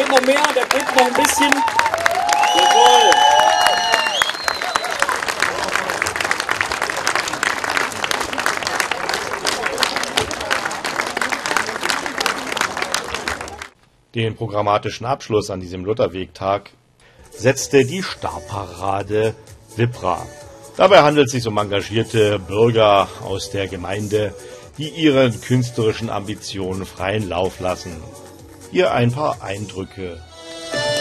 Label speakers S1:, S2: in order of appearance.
S1: geht noch mehr, da geht noch ein bisschen. Jawohl.
S2: Den programmatischen Abschluss an diesem Lutherwegtag setzte die Stabparade Wipra. Dabei handelt es sich um engagierte Bürger aus der Gemeinde, die ihren künstlerischen Ambitionen freien Lauf lassen. Hier ein paar Eindrücke.